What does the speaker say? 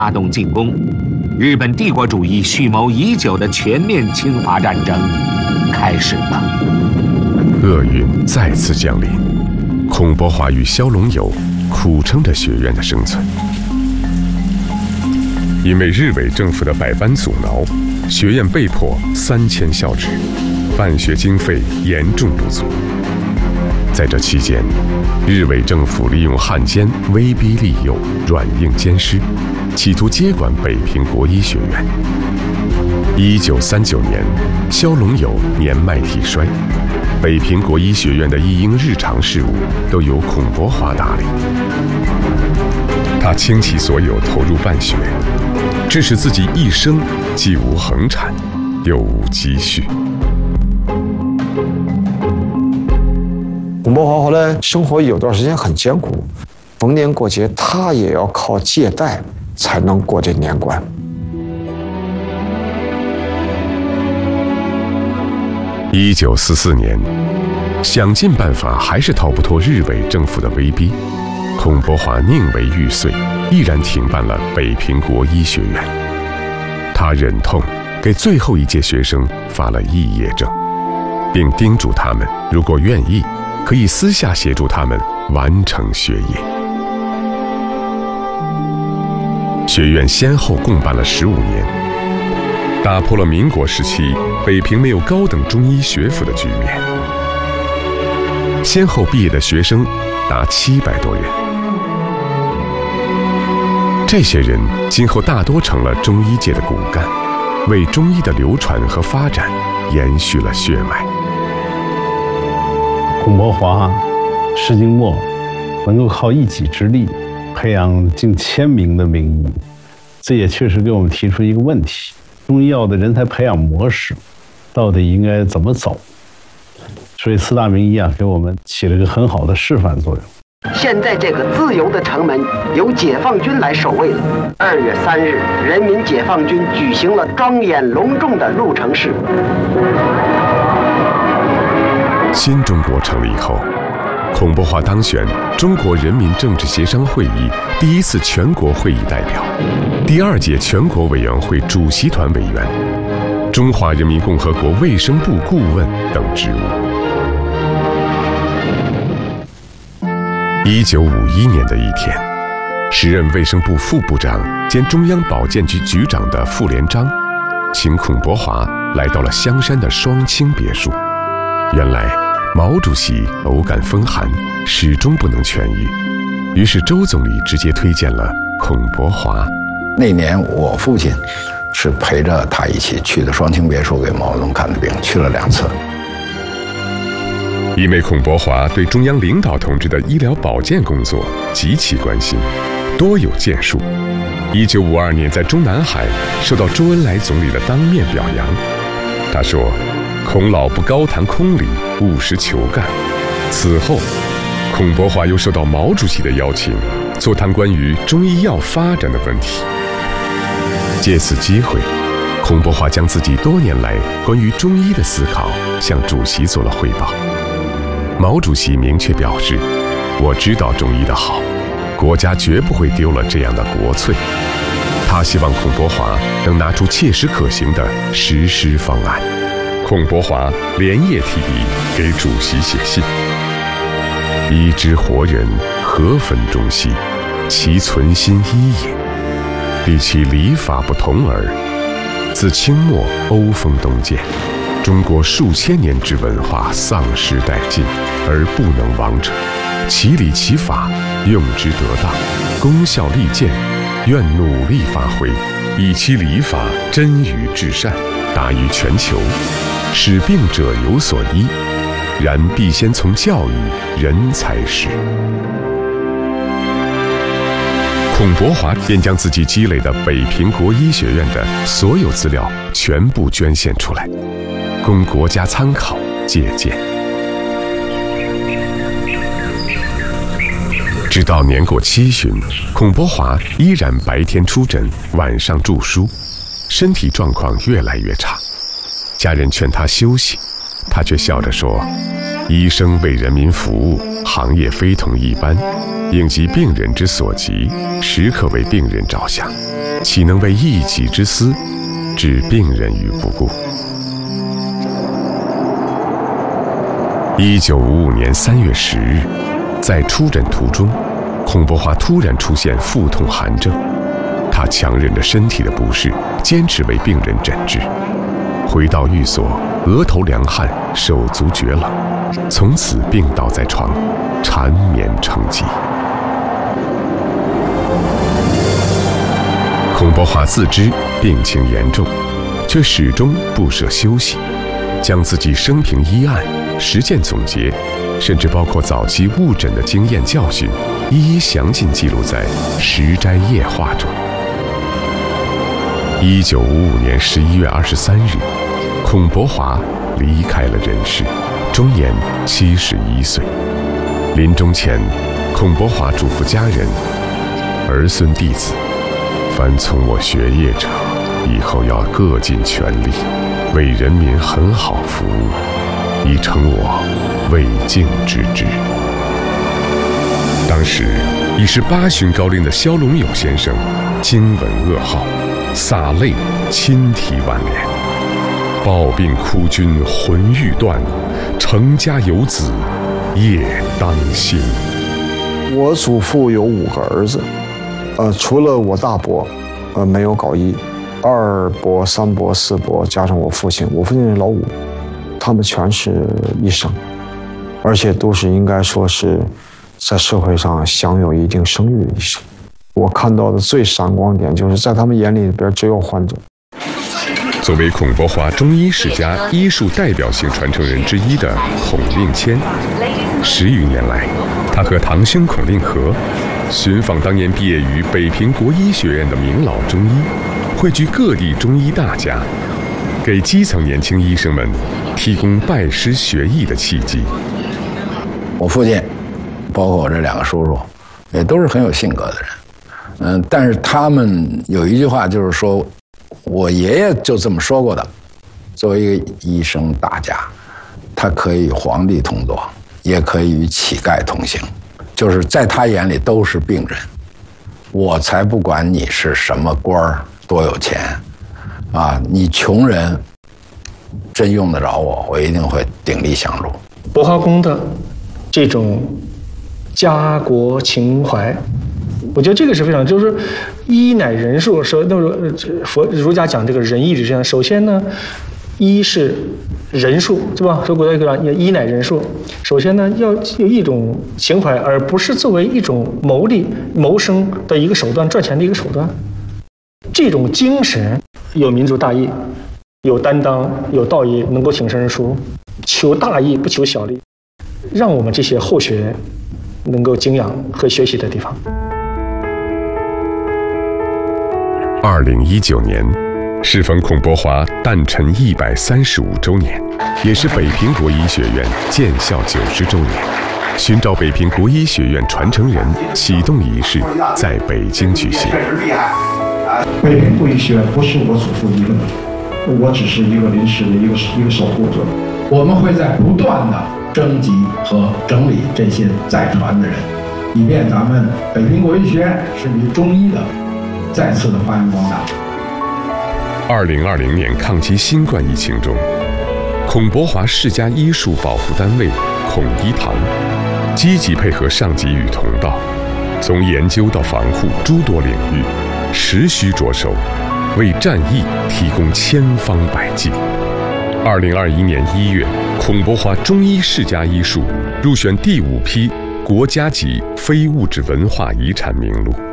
发动进攻，日本帝国主义蓄谋已久的全面侵华战争开始了。 厄运再次降临，孔伯华与萧龙友苦撑着学院的生存。因为日伪政府的百般阻挠，学院被迫3000校址，办学经费严重不足。在这期间，日伪政府利用汉奸威逼利诱、软硬兼施，企图接管北平国医学院。1939年，萧龙友年迈体衰，北平国医学院的一应日常事务都由孔伯华打理。他倾其所有投入办学，致使自己一生既无恒产，又无积蓄。 孔伯华后来生活有段时间很艰苦，逢年过节他也要靠借贷才能过这年关。 1944年，想尽办法还是逃不脱日伪政府的威逼，孔伯华宁为玉碎，毅然停办了北平国医学院。他忍痛给最后一届学生发了肄业证，并叮嘱他们，如果愿意，可以私下协助他们完成学业。学院先后共办了15年，打破了民国时期北平没有高等中医学府的局面。先后毕业的学生达700多人，这些人今后大多成了中医界的骨干，为中医的流传和发展延续了血脉。 孔伯华、施金墨能够靠一己之力培养近1000名的名医，这也确实给我们提出一个问题：中医药的人才培养模式到底应该怎么走？所以4大名医啊，给我们起了一个很好的示范作用。 现在这个自由的城门由解放军来守卫了。2月3日，人民解放军举行了庄严隆重的入城式。 新中国成立后，孔伯华当选中国人民政治协商会议第1次全国会议代表，第2届全国委员会主席团委员，中华人民共和国卫生部顾问等职务。1951年的一天，时任卫生部副部长兼中央保健局局长的傅连璋，请孔伯华来到了香山的双清别墅。原来毛主席偶感风寒，始终不能痊愈，于是周总理直接推荐了孔伯华。 那年我父亲是陪着他一起去的双清别墅给毛泽东看的病，去了2次。 因为孔伯华对中央领导同志的医疗保健工作极其关心，多有建树。1952年在中南海受到周恩来总理的当面表扬，他说：“孔老不高谈空理，务实求干。”此后，孔伯华又受到毛主席的邀请，座谈关于中医药发展的问题。借此机会，孔伯华将自己多年来关于中医的思考向主席做了汇报。毛主席明确表示：“我知道中医的好，国家绝不会丢了这样的国粹。”他希望孔伯华能拿出切实可行的实施方案。孔伯华连夜提笔给主席写信：“医之活人，何分中西？其存心医也。虑其理法不同耳。自清末欧风东渐，中国数千年之文化丧失殆尽，而不能亡者，其理其法，用之得当，功效立见，愿努力发挥，以其理法臻于至善，达于全球，使病者有所依。然必先从教育人才始。”孔伯华便将自己积累的北平国医学院的所有资料全部捐献出来，供国家参考借鉴。直到年过70旬，孔伯华依然白天出诊，晚上著书，身体状况越来越差。家人劝他休息，他却笑着说：“医生为人民服务，行业非同一般， 应急病人之所急，时刻为病人着想，岂能为一己之私，置病人于不顾？1955年3月10日，在出诊途中，孔伯华突然出现腹痛寒症，他强忍着身体的不适，坚持为病人诊治。回到寓所，额头凉汗，手足厥冷，从此病倒在床，缠绵成疾。孔伯华自知病情严重，却始终不舍休息，将自己生平医案、实践总结，甚至包括早期误诊的经验教训，一一详尽记录在《食斋夜话》中。1955年11月23日，孔伯华离开了人世，终年71岁。临终前，孔伯华嘱咐家人：儿孙弟子，凡从我学业者，以后要各尽全力，为人民很好服务，以成我未竟之志。当时已是8旬高龄的萧龙友先生，惊闻噩耗，洒泪亲啼挽联：抱病哭君魂欲断，成家有子夜当心。 我祖父有5个儿子，除了我大伯，没有搞医，2伯、3伯、4伯，加上我父亲是老5，他们全是医生，而且都是应该说是在社会上享有一定声誉的医生。我看到的最闪光点就是在他们眼里边只有患者。 作为孔伯华中医世家医术代表性传承人之一的孔令谦，10余年来，他和堂兄孔令和寻访当年毕业于北平国医学院的名老中医，汇聚各地中医大家，给基层年轻医生们提供拜师学艺的契机。 我父亲，包括我这2个叔叔，也都是很有性格的人。但是他们有一句话就是说，我爷爷就这么说过的：作为一个医生大家，他可以与皇帝同坐，也可以与乞丐同行，就是在他眼里都是病人。我才不管你是什么官儿，多有钱，你穷人真用得着我，我一定会鼎力相助。 伯华宫的这种家国情怀，我觉得这个是非常，就是医乃仁术。说那儒家讲这个仁义之间，首先呢，医是仁术，对吧？说古代讲医乃仁术。首先呢，要有一种情怀，而不是作为一种谋利谋生的一个手段，赚钱的一个手段。这种精神有民族大义，有担当，有道义，能够挺身而出，求大义不求小利，让我们这些后学能够敬仰和学习的地方。 2019年，适逢孔伯华诞辰135周年，也是北平国医学院建校90周年。寻找北平国医学院传承人启动仪式在北京举行。 北平国医学院不是我祖父一个人，我只是一个临时的一个守护者。我们会在不断的征集和整理这些在传的人，以便咱们北平国医学院是以中医的再次的发扬光大。 2020年抗击新冠疫情中，孔伯华世家医术保护单位孔医堂积极配合上级与同道，从研究到防护诸多领域持续着手，为战役提供千方百计。2021年1月，孔伯华中医世家医术入选第5批国家级非物质文化遗产名录。